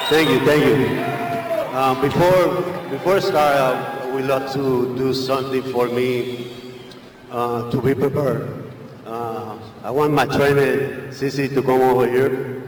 Thank you, thank you. Before start, we love to do something for me to be prepared. I want my trainer, Sisi, to come over here.